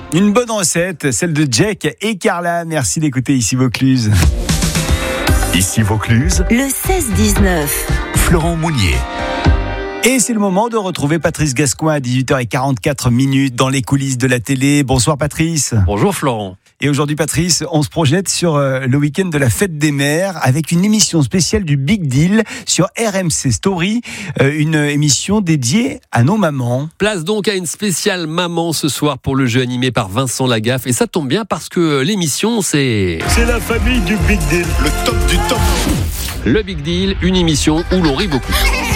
Une bonne recette, celle de Jack et Carla. Merci d'écouter Ici Vaucluse. Ici Vaucluse, le 16-19. Florent Mounier. Et c'est le moment de retrouver Patrice Gascoin à 18h44 dans les coulisses de la télé. Bonsoir Patrice. Bonjour Florent. Et aujourd'hui Patrice, on se projette sur le week-end de la fête des mères avec une émission spéciale du Big Deal sur RMC Story, une émission dédiée à nos mamans. Place donc à une spéciale maman ce soir pour le jeu animé par Vincent Lagaffe. Et ça tombe bien parce que l'émission c'est la famille du Big Deal, le top du top. Le Big Deal, une émission où l'on rit beaucoup.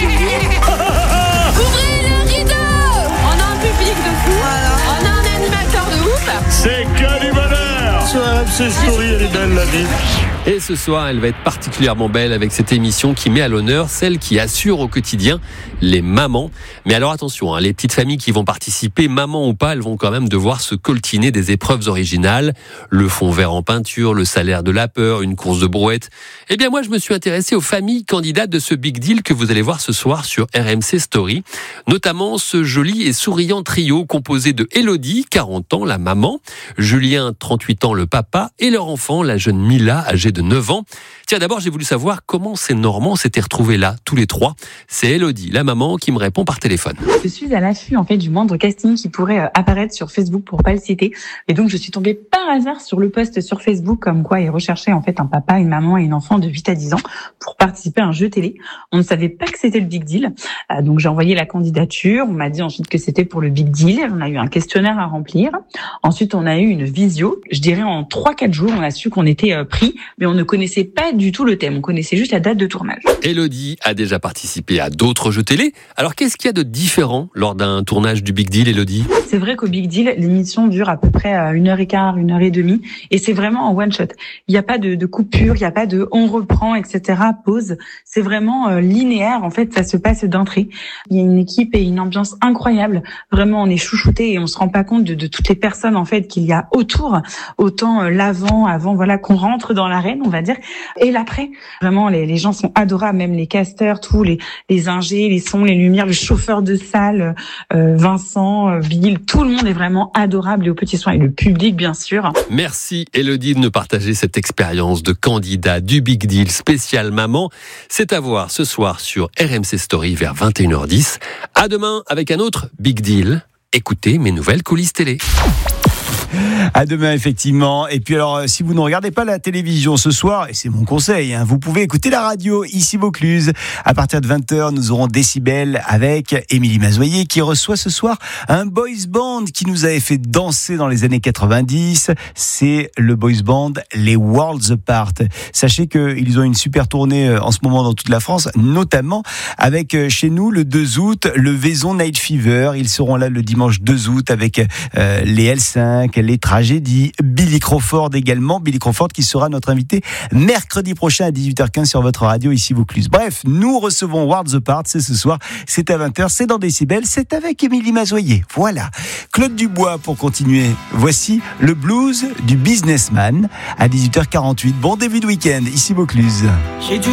Ouvrez le rideau! On a un public de fou, on a un animateur de ouf. C'est que du bonheur. Sur RMC Story, elle est belle la vie. Et ce soir, elle va être particulièrement belle avec cette émission qui met à l'honneur celles qui assurent au quotidien les mamans. Mais alors attention, les petites familles qui vont participer, maman ou pas, elles vont quand même devoir se coltiner des épreuves originales. Le fond vert en peinture, le salaire de la peur, une course de brouette. Eh bien moi, je me suis intéressé aux familles candidates de ce Big Deal que vous allez voir ce soir sur RMC Story. Notamment ce joli et souriant trio composé de Élodie, 40 ans, la maman, Julien, 38 ans, le papa, et leur enfant, la jeune Mila, âgée de 9 ans. Tiens, d'abord, j'ai voulu savoir comment ces Normands s'étaient retrouvés là, tous les trois. C'est Élodie, la maman, qui me répond par téléphone. Je suis à l'affût du moindre casting qui pourrait apparaître sur Facebook pour pas le citer. Et donc, je suis tombée par hasard sur le post sur Facebook comme quoi ils recherchaient un papa, une maman et une enfant de 8 à 10 ans pour participer à un jeu télé. On ne savait pas que c'était le Big Deal. Donc, j'ai envoyé la candidature. On m'a dit ensuite que c'était pour le Big Deal. On a eu un questionnaire à remplir. Ensuite, on a eu une visio. Je dirais en 3-4 jours, on a su qu'on était pris, mais on ne connaissait pas du tout le thème. On connaissait juste la date de tournage. Élodie a déjà participé à d'autres jeux télé. Alors, qu'est-ce qu'il y a de différent lors d'un tournage du Big Deal, Élodie ? C'est vrai qu'au Big Deal, l'émission dure à peu près 1h15, 1h30, et c'est vraiment en one shot. Il n'y a pas de coupure, il n'y a pas de on reprend, etc., pause. C'est vraiment linéaire. Ça se passe d'entrée. Il y a une équipe et une ambiance incroyable. Vraiment, on est chouchouté et on se rend pas compte de toutes les personnes qu'il y a autour. Autant avant, qu'on rentre dans l'arène, on va dire, et l'après. Vraiment, les gens sont adorables, même les casteurs, tous les ingés, les sons, les lumières, le chauffeur de salle, Vincent, Bill, tout le monde est vraiment adorable et aux petits soins, et le public, bien sûr. Merci Élodie de nous partager cette expérience de candidat du Big Deal spécial maman. C'est à voir ce soir sur RMC Story vers 21h10. À demain avec un autre Big Deal. Écoutez mes nouvelles coulisses télé. À demain, effectivement. Et puis alors, si vous ne regardez pas la télévision ce soir, et c'est mon conseil, vous pouvez écouter la radio, Ici Vaucluse. À partir de 20h, nous aurons Décibel avec Émilie Mazoyer qui reçoit ce soir un boys band qui nous avait fait danser dans les années 90. C'est le boys band Les Worlds Apart. Sachez qu'ils ont une super tournée en ce moment dans toute la France, notamment avec chez nous le 2 août, le Vaison Night Fever. Ils seront là le dimanche 2 août avec les L5, les tragédies, Billy Crawford également, Billy Crawford qui sera notre invité mercredi prochain à 18h15 sur votre radio Ici Vaucluse. Bref, nous recevons Worlds Apart, c'est ce soir, c'est à 20h, c'est dans Décibel, c'est avec Émilie Mazoyer. Voilà. Claude Dubois pour continuer. Voici le blues du businessman à 18h48. Bon début de week-end, Ici Vaucluse.